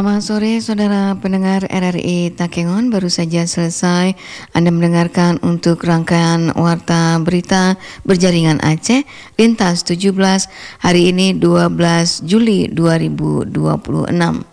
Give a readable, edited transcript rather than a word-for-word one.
Selamat sore saudara pendengar RRI Takengon, baru saja selesai Anda mendengarkan untuk rangkaian warta berita berjaringan Aceh Lintas 17 hari ini 12 Juli 2026.